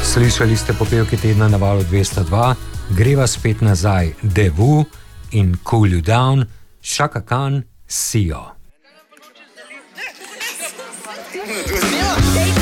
Slišali ste popevke tedna na valu 202, greva spet nazaj, Devu in Cool You Down, Chaka Khan, See You.